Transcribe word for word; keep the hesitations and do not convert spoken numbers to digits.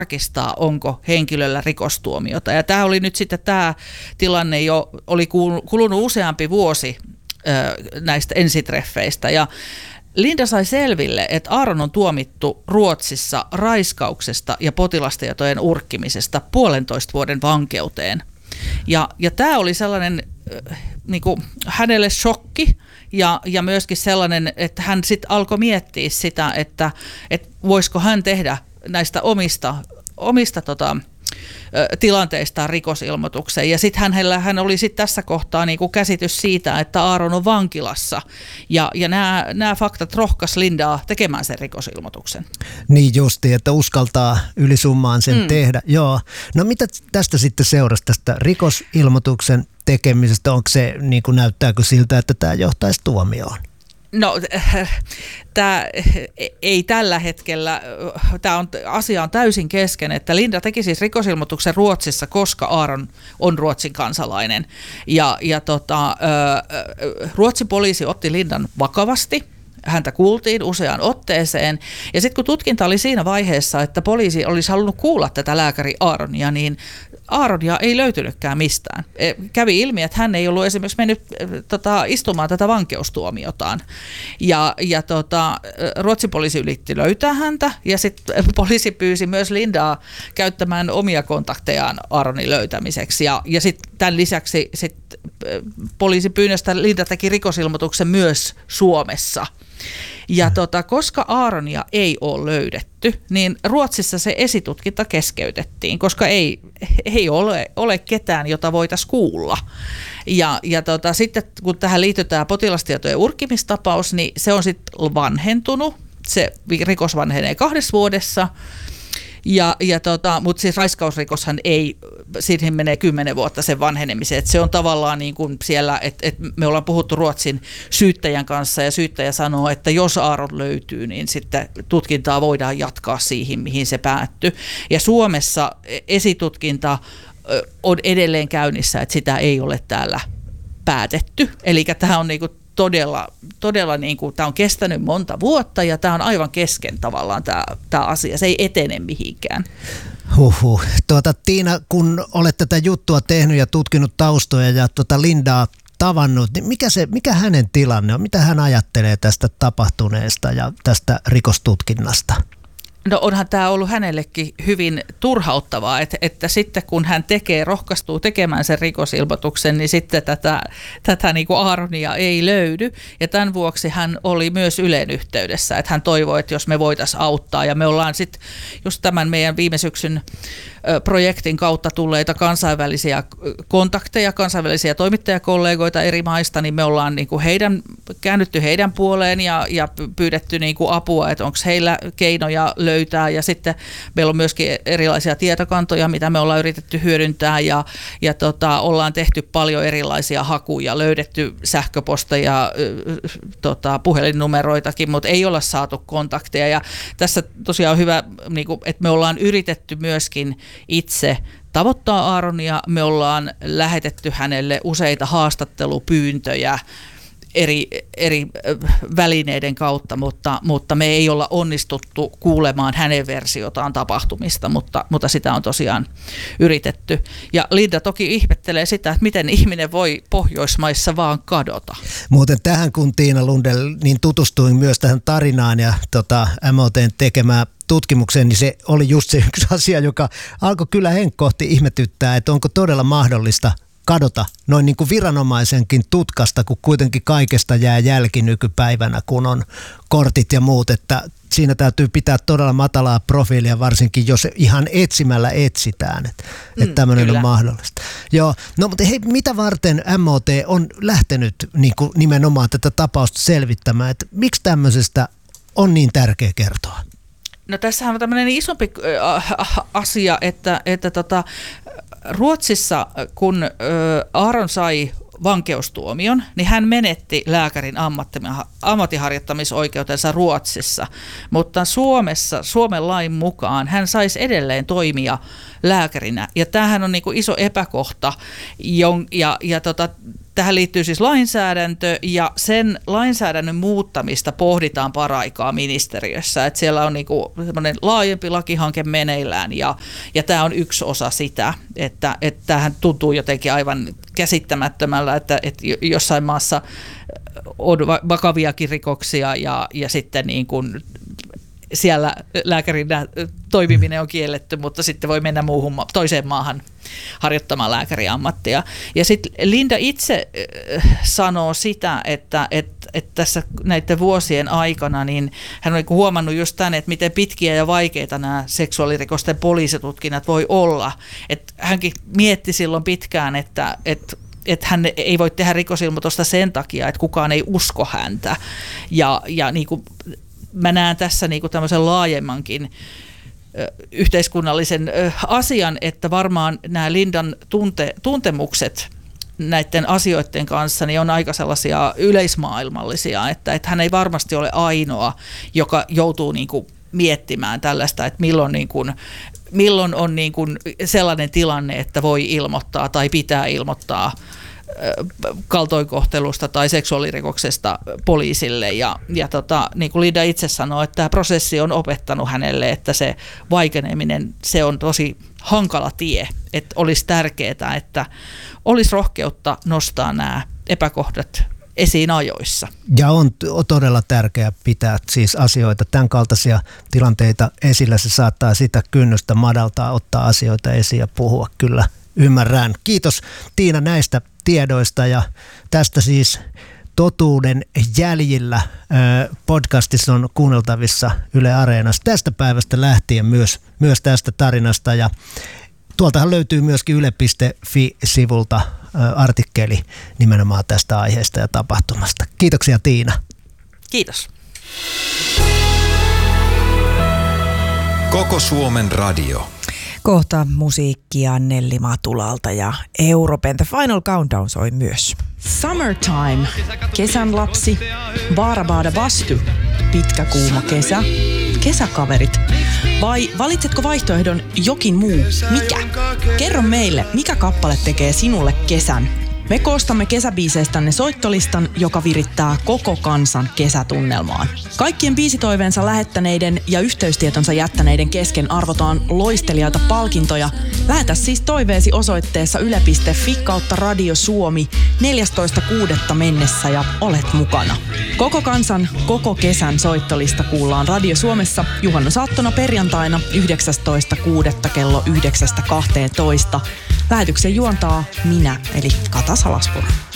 tarkistaa, onko henkilöllä rikostuomiota. Ja tämä oli nyt sitten tämä tilanne jo, oli kulunut useampi vuosi näistä ensitreffeistä ja Linda sai selville, että Aaron on tuomittu Ruotsissa raiskauksesta ja potilastietojen urkkimisesta puolentoista vuoden vankeuteen. Ja, ja tämä oli sellainen äh, niin kuin hänelle shokki ja, ja myöskin sellainen, että hän sitten alkoi miettiä sitä, että, että voisiko hän tehdä näistä omista, omista tota, tilanteistaan rikosilmoituksen. Ja sitten hänellä hän oli sit tässä kohtaa niinku käsitys siitä, että Aaron on vankilassa. Ja, ja nämä, nämä faktat rohkas Lindaa tekemään sen rikosilmoituksen. Niin justi, että uskaltaa ylisummaan sen mm. tehdä. Joo. No mitä tästä sitten seurasi tästä rikosilmoituksen tekemisestä? Onko se, niin kuin näyttääkö siltä, että tämä johtaisi tuomioon? No tämä ei tällä hetkellä, tämä on, asia on täysin kesken, että Linda teki siis rikosilmoituksen Ruotsissa, koska Aaron on Ruotsin kansalainen. Ja, ja tota, Ruotsin poliisi otti Lindan vakavasti. Häntä kuultiin useaan otteeseen. Ja sitten kun tutkinta oli siinä vaiheessa, että poliisi olisi halunnut kuulla tätä lääkäri Aaronia, niin Aaronia ei löytynytkään mistään. Kävi ilmi, että hän ei ollut esimerkiksi mennyt tota, istumaan tätä vankeustuomiotaan. Ja, ja tota, Ruotsin poliisi yritti löytää häntä ja sitten poliisi pyysi myös Lindaa käyttämään omia kontaktejaan Aaronin löytämiseksi. Ja, ja sitten tämän lisäksi sit poliisin pyynnöstä Linda teki rikosilmoituksen myös Suomessa. Ja tota, koska Aaronia ei ole löydetty, niin Ruotsissa se esitutkinta keskeytettiin, koska ei, ei ole, ole ketään, jota voitaisiin kuulla. Ja, ja tota, sitten kun tähän liittyy tämä potilastietojen urkkimistapaus, niin se on sitten vanhentunut. Se rikos vanhenee kahdessa vuodessa. Ja, ja tota, mutta siis raiskausrikoshan ei, siihen menee kymmenen vuotta sen vanhenemiseen, että se on tavallaan niin kuin siellä, että, että me ollaan puhuttu Ruotsin syyttäjän kanssa ja syyttäjä sanoo, että jos Aaron löytyy, niin sitten tutkintaa voidaan jatkaa siihen, mihin se päättyy. Ja Suomessa esitutkinta on edelleen käynnissä, että sitä ei ole täällä päätetty, eli tämä on niin kuin todella, todella niin kuin, tämä on kestänyt monta vuotta ja tämä on aivan kesken tavallaan tämä, tämä asia. Se ei etene mihinkään. Huhhuh. Tuota, Tiina, kun olet tätä juttua tehnyt ja tutkinut taustoja ja tuota Lindaa tavannut, niin mikä, se, mikä hänen tilanne on? Mitä hän ajattelee tästä tapahtuneesta ja tästä rikostutkinnasta? No onhan tämä ollut hänellekin hyvin turhauttavaa, että, että sitten kun hän tekee, rohkaistuu tekemään sen rikosilmoituksen, niin sitten tätä, tätä niin kuin Aaronia ei löydy. Ja tämän vuoksi hän oli myös Ylen yhteydessä, että hän toivoi, että jos me voitaisiin auttaa. Ja me ollaan sitten just tämän meidän viime syksyn projektin kautta tulleita kansainvälisiä kontakteja, kansainvälisiä toimittajakollegoita eri maista, niin me ollaan niin kuin heidän, käännytty heidän puoleen ja, ja pyydetty niin kuin apua, että onko heillä keinoja löytää. Ja sitten meillä on myöskin erilaisia tietokantoja, mitä me ollaan yritetty hyödyntää ja, ja tota, ollaan tehty paljon erilaisia hakuja, löydetty sähköposteja, tota, puhelinnumeroitakin, mutta ei olla saatu kontakteja. Ja tässä tosiaan on hyvä, niin kuin, että me ollaan yritetty myöskin itse tavoittaa Aaronia. Me ollaan lähetetty hänelle useita haastattelupyyntöjä eri, eri välineiden kautta, mutta, mutta me ei olla onnistuttu kuulemaan hänen versiotaan tapahtumista, mutta, mutta sitä on tosiaan yritetty. Ja Linda toki ihmettelee sitä, että miten ihminen voi Pohjoismaissa vaan kadota. Muuten tähän, kun Tiina Lundell, niin tutustuin myös tähän tarinaan ja tota, M O T:n tekemään tutkimukseen, niin se oli just se yksi asia, joka alkoi kyllä henkkohti ihmetyttää, että onko todella mahdollista kadota noin niin kuin viranomaisenkin tutkasta, kun kuitenkin kaikesta jää jälki nykypäivänä, kun on kortit ja muut, että siinä täytyy pitää todella matalaa profiilia, varsinkin jos ihan etsimällä etsitään, että, mm, että tämmöinen kyllä on mahdollista. Joo, no mutta hei, mitä varten M O T on lähtenyt niin kuin nimenomaan tätä tapausta selvittämään, että miksi tämmöisestä on niin tärkeä kertoa? No tässähän on tämmöinen isompi asia, että, että tota, Ruotsissa kun Aaron sai vankeustuomion, niin hän menetti lääkärin ammattiharjoittamisoikeutensa Ruotsissa, mutta Suomessa, Suomen lain mukaan hän saisi edelleen toimia lääkärinä. Ja tämähän on niin kuin iso epäkohta, ja, ja tota, tähän liittyy siis lainsäädäntö, ja sen lainsäädännön muuttamista pohditaan paraikaa ministeriössä. Että siellä on niinku semmoinen laajempi lakihanke meneillään, ja, ja tämä on yksi osa sitä, että, että tämähän tuntuu jotenkin aivan käsittämättömällä, että, että jossain maassa on vakaviakin rikoksia, ja, ja sitten niin kuin siellä lääkärinä toimiminen on kielletty, mutta sitten voi mennä muuhun toiseen maahan harjoittamaan lääkäriammattia. Ja sitten Linda itse sanoo sitä, että, että, että tässä näiden vuosien aikana niin hän on huomannut just tämän, että miten pitkiä ja vaikeita nämä seksuaalirikosten poliisitutkinnat voi olla. Että hänkin mietti silloin pitkään, että, että että hän ei voi tehdä rikosilmoitusta sen takia, että kukaan ei usko häntä. Ja, ja niin kuin mä näen tässä niin kuin tämmöisen laajemmankin ö, yhteiskunnallisen ö, asian, että varmaan nämä Lindan tunte, tuntemukset näiden asioiden kanssa niin on aika sellaisia yleismaailmallisia, että, että hän ei varmasti ole ainoa, joka joutuu niin kuin miettimään tällaista, että milloin, niin kuin, milloin on niin kuin sellainen tilanne, että voi ilmoittaa tai pitää ilmoittaa kaltoinkohtelusta tai seksuaalirikoksesta poliisille. Ja, ja tota, niin kuin Linda itse sanoi, että tämä prosessi on opettanut hänelle, että se vaikeneminen, se on tosi hankala tie. Että olisi tärkeää, että olisi rohkeutta nostaa nämä epäkohdat esiin ajoissa. Ja on todella tärkeää pitää siis asioita, tämän kaltaisia tilanteita esillä. Se saattaa sitä kynnystä madaltaa, ottaa asioita esiin ja puhua. Kyllä, ymmärrän. Kiitos Tiina näistä tiedoista, ja tästä siis Totuuden jäljillä podcastissa on kuunneltavissa Yle Areenassa tästä päivästä lähtien myös, myös tästä tarinasta, ja tuoltahan löytyy myöskin yle piste fi-sivulta artikkeli nimenomaan tästä aiheesta ja tapahtumasta. Kiitoksia Tiina. Kiitos. Koko Suomen radio. Kohta musiikkia Nelli Matulalta ja Europen The Final Countdown soi myös. Summertime, kesän lapsi, Vaarabaada Vastu, pitkä kuuma kesä, kesäkaverit. Vai valitsetko vaihtoehdon jokin muu? Mikä? Kerro meille, mikä kappale tekee sinulle kesän. Me koostamme kesäbiiseistänne soittolistan, joka virittää koko kansan kesätunnelmaan. Kaikkien biisitoiveensa lähettäneiden ja yhteystietonsa jättäneiden kesken arvotaan loistelijaita palkintoja. Lähetä siis toiveesi osoitteessa yle piste fi kautta Radio Suomi neljästoista kuudetta mennessä ja olet mukana. Koko kansan, koko kesän soittolista kuullaan Radio Suomessa juhannusaattona perjantaina yhdeksästoista kuudetta kello yhdeksästä kahteentoista. Lähetyksen juontaa minä, eli Kata Salaspuro.